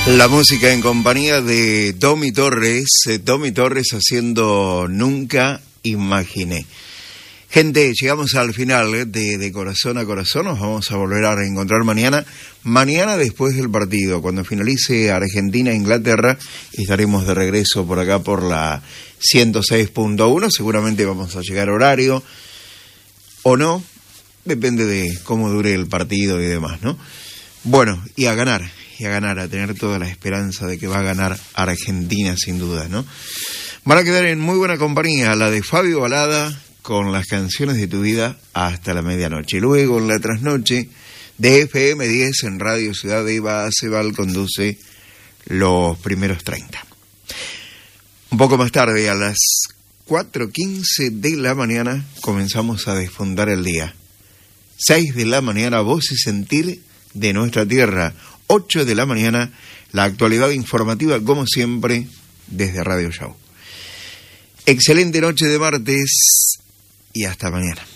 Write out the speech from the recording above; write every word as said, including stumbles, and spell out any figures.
La música en compañía de Tommy Torres, eh, Tommy Torres haciendo Nunca Imaginé. Gente, llegamos al final de, de Corazón a Corazón, nos vamos a volver a reencontrar mañana, mañana después del partido, cuando finalice Argentina-Inglaterra, estaremos de regreso por acá por la ciento seis punto uno, seguramente vamos a llegar a horario, o no, depende de cómo dure el partido y demás, ¿no? Bueno, y a ganar. y a ganar, a tener toda la esperanza de que va a ganar Argentina sin duda, ¿no? Van a quedar en muy buena compañía la de Fabio Balada con las canciones de tu vida hasta la medianoche. Luego en la trasnoche de F M diez en Radio Ciudad de Eva Aceval conduce los primeros treinta. Un poco más tarde, a las cuatro quince de la mañana, comenzamos a desfondar el día. seis de la mañana, voz y sentir de nuestra tierra. ocho de la mañana, la actualidad informativa, como siempre, desde Radio Show. Excelente noche de martes y hasta mañana.